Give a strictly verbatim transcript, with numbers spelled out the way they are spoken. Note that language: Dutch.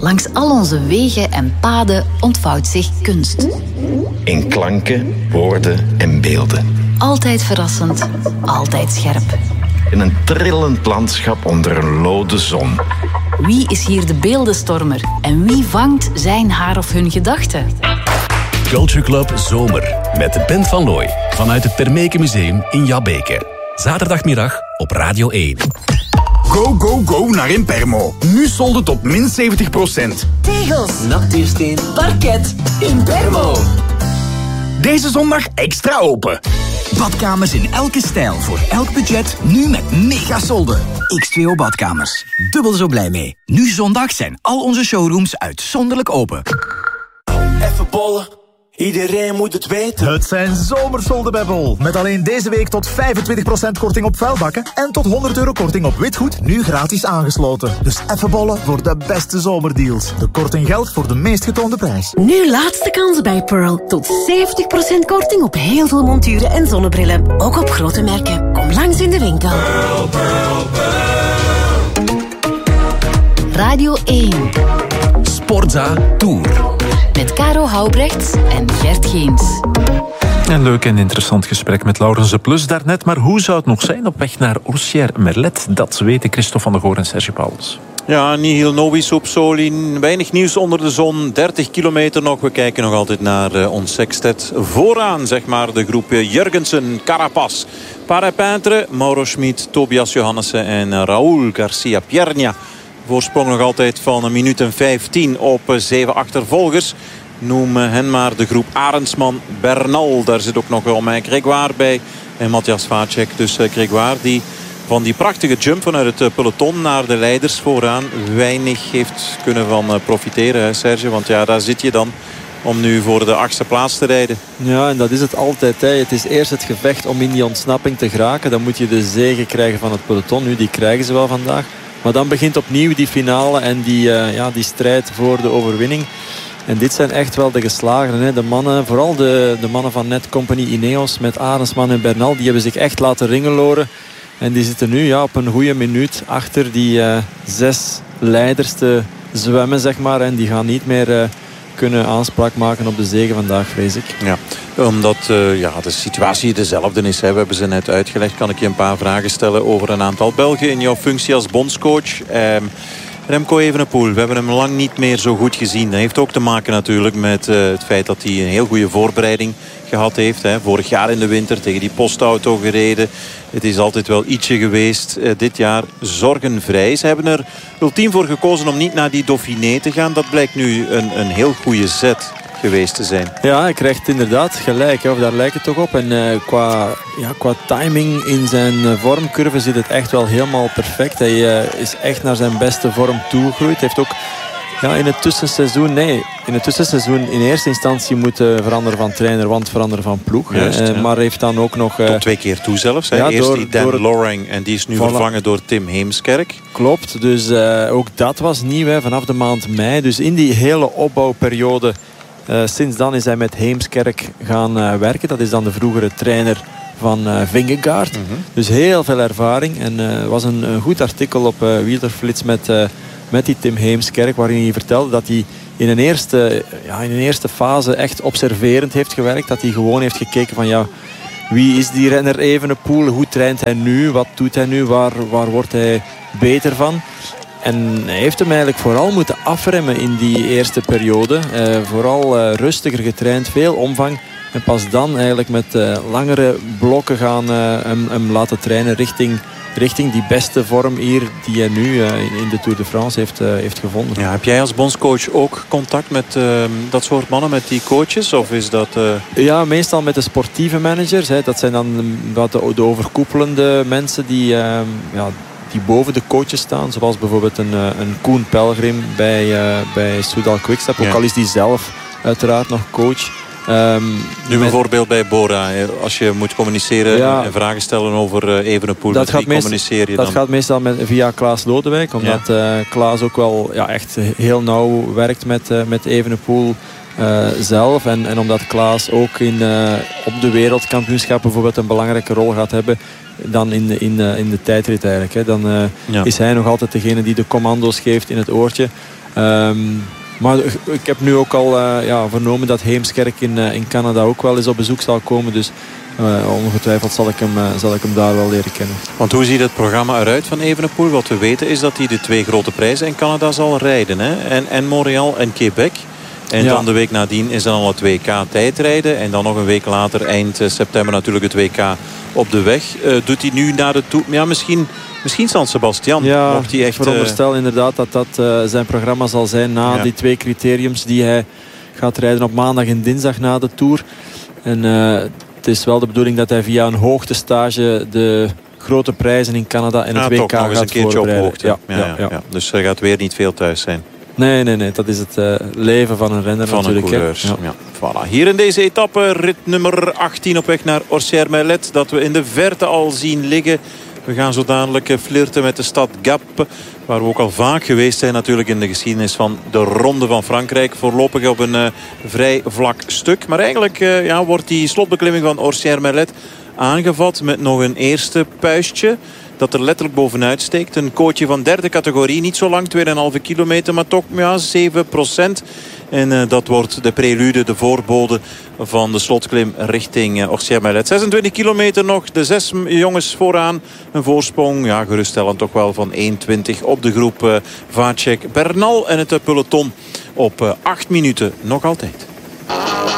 Langs al onze wegen en paden ontvouwt zich kunst. In klanken, woorden en beelden. Altijd verrassend, altijd scherp. In een trillend landschap onder een lode zon. Wie is hier de beeldenstormer en wie vangt zijn haar of hun gedachten? Culture Club Zomer met de Bent van Looy vanuit het Termeke Museum in Jabbeke. Zaterdagmiddag op Radio één. Go, go, go naar Impermo. Nu solden tot min zeventig procent. Tegels, natuursteen, parket, Impermo. Deze zondag extra open. Badkamers in elke stijl, voor elk budget, nu met mega solden. X twee O Badkamers. Dubbel zo blij mee. Nu zondag zijn al onze showrooms uitzonderlijk open. Even bollen. Iedereen moet het weten. Het zijn zomersolden bij Bol. Met alleen deze week tot vijfentwintig procent korting op vuilbakken en tot honderd euro korting op witgoed, nu gratis aangesloten. Dus even bollen voor de beste zomerdeals. De korting geldt voor de meest getoonde prijs. Nu laatste kans bij Pearl. Tot zeventig procent korting op heel veel monturen en zonnebrillen. Ook op grote merken. Kom langs in de winkel. Pearl, Pearl, Pearl. Radio één. Sportza Tour. Met Caro Houbrechts en Gert Geens. Een leuk en interessant gesprek met Laurens de Plus daarnet. Maar hoe zou het nog zijn op weg naar Orsières-Merlet? Dat weten Christophe van der Goor en Serge Pauwels. Ja, nihil nobis op Solin. Weinig nieuws onder de zon. dertig kilometer nog. We kijken nog altijd naar uh, ons sextet. Vooraan, zeg maar, de groep Jurgensen, Carapaz, Parapintre, Mauro Schmid, Tobias Johannessen en uh, Raúl Garcia Pierna. Voorsprong nog altijd van een minuut en vijftien op zeven achtervolgers. Noem hen maar de groep Arendsman, Bernal. Daar zit ook nog wel mijn Grégoire bij. En Matthias Vacek. Dus Grégoire die van die prachtige jump vanuit het peloton naar de leiders vooraan weinig heeft kunnen van profiteren, hè, Serge. Want ja, daar zit je dan om nu voor de achtste plaats te rijden. Ja, en dat is het altijd. Hè. Het is eerst het gevecht om in die ontsnapping te geraken. Dan moet je de zege krijgen van het peloton. Nu, die krijgen ze wel vandaag. Maar dan begint opnieuw die finale en die, uh, ja, die strijd voor de overwinning. En dit zijn echt wel de geslagenen. Hè. De mannen, vooral de, de mannen van Net Company Ineos met Arendsman en Bernal. Die hebben zich echt laten ringeloren. En die zitten nu ja, op een goede minuut achter die uh, zes leiders te zwemmen, zeg maar. En die gaan niet meer uh, kunnen aanspraak maken op de zege vandaag, vrees ik. Ja, omdat uh, ja, de situatie dezelfde is. Hè. We hebben ze net uitgelegd. Kan ik je een paar vragen stellen over een aantal Belgen in jouw functie als bondscoach. Um, Remco Evenepoel, we hebben hem lang niet meer zo goed gezien. Dat heeft ook te maken natuurlijk met uh, het feit dat hij een heel goede voorbereiding gehad heeft. Hè. Vorig jaar in de winter tegen die postauto gereden. Het is altijd wel ietsje geweest. Uh, dit jaar zorgenvrij. Ze hebben er ultiem voor gekozen om niet naar die Dauphiné te gaan. Dat blijkt nu een, een heel goede zet geweest te zijn. Ja, hij krijgt inderdaad gelijk. Hè, of daar lijkt het toch op. En uh, qua, ja, qua timing in zijn uh, vormcurve zit het echt wel helemaal perfect. Hij uh, is echt naar zijn beste vorm toegegroeid. Hij heeft ook ja, in het tussenseizoen... Nee, in het tussenseizoen in eerste instantie moeten veranderen van trainer, want veranderen van ploeg. Juist, uh, ja. Maar heeft dan ook nog... Uh, Tot twee keer toe zelfs. Hè. Ja, Eerst door, die Dan door, Lorang en die is nu voilà. vervangen door Tim Heemskerk. Klopt, dus uh, ook dat was nieuw hè, vanaf de maand mei. Dus in die hele opbouwperiode... Uh, sinds dan is hij met Heemskerk gaan uh, werken. Dat is dan de vroegere trainer van uh, Vingegaard. Mm-hmm. Dus heel veel ervaring. En er uh, was een, een goed artikel op uh, Wielerflits met, uh, met die Tim Heemskerk. Waarin hij vertelde dat hij in een, eerste, ja, in een eerste fase echt observerend heeft gewerkt. Dat hij gewoon heeft gekeken van ja, wie is die renner Evenepoel? Hoe traint hij nu? Wat doet hij nu? Waar, waar wordt hij beter van? En hij heeft hem eigenlijk vooral moeten afremmen in die eerste periode. Uh, vooral uh, rustiger getraind, veel omvang. En pas dan eigenlijk met uh, langere blokken gaan uh, hem, hem laten trainen richting, richting die beste vorm hier die hij nu uh, in de Tour de France heeft, uh, heeft gevonden. Ja, heb jij als bondscoach ook contact met uh, dat soort mannen, met die coaches? Of is dat... Uh... Ja, meestal met de sportieve managers. Hè. Dat zijn dan wat de, de overkoepelende mensen die... Uh, ja, die boven de coaches staan. Zoals bijvoorbeeld een, een Koen Pelgrim bij, uh, bij Soudal Quickstep. Ook ja. al is die zelf uiteraard nog coach. Um, nu bijvoorbeeld met... bij Bora. Als je moet communiceren ja, en vragen stellen over uh, Evenepoel. Dat, gaat, meest, communiceer je dat dan? gaat meestal met, via Klaas Lodewijk. Omdat ja. uh, Klaas ook wel ja, echt heel nauw werkt met, uh, met Evenepoel. Uh, zelf. En, en omdat Klaas ook in, uh, op de wereldkampioenschap bijvoorbeeld een belangrijke rol gaat hebben dan in de, in, uh, in de tijdrit eigenlijk. Hè. Dan uh, ja. is hij nog altijd degene die de commando's geeft in het oortje. Um, maar ik heb nu ook al uh, ja, vernomen dat Heemskerk in, uh, in Canada ook wel eens op bezoek zal komen. Dus uh, ongetwijfeld zal ik, hem, uh, zal ik hem daar wel leren kennen. Want hoe ziet het programma eruit van Evenepoel? Wat we weten is dat hij de twee grote prijzen in Canada zal rijden. Hè? En, en Montreal en Quebec. En ja. dan de week nadien is dan al het W K tijdrijden. En dan nog een week later, eind september natuurlijk het W K op de weg. Uh, doet hij nu naar de toe? Ja, misschien, misschien San Sebastian. Ja, mocht hij echt, ik veronderstel uh... inderdaad dat dat uh, zijn programma zal zijn na ja. die twee criteriums die hij gaat rijden op maandag en dinsdag na de Tour. En uh, het is wel de bedoeling dat hij via een hoogtestage de grote prijzen in Canada en het ja, W K gaat een keertje voorbereiden. Op hoogte. Ja, ja, ja, ja, ja. Dus er gaat weer niet veel thuis zijn. Nee, nee, nee. Dat is het uh, leven van een renner van natuurlijk. Van een coureur. Ja. Ja. Voilà. Hier in deze etappe, rit nummer achttien op weg naar Orsières-Merlet. Dat we in de verte al zien liggen. We gaan zo dadelijk flirten met de stad Gap. Waar we ook al vaak geweest zijn natuurlijk in de geschiedenis van de Ronde van Frankrijk. Voorlopig op een uh, vrij vlak stuk. Maar eigenlijk uh, ja, wordt die slotbeklimming van Orsières-Merlet aangevat met nog een eerste puistje. Dat er letterlijk bovenuit steekt. Een kootje van derde categorie. Niet zo lang, twee komma vijf kilometer. Maar toch ja, zeven procent. En uh, dat wordt de prelude, de voorbode van de slotklim richting uh, Orsières-Merlet. zesentwintig kilometer nog. De zes jongens vooraan. Een voorsprong, ja, geruststellend toch wel van één twintig op de groep uh, Vacek, Bernal en het uh, peloton op uh, acht minuten nog altijd.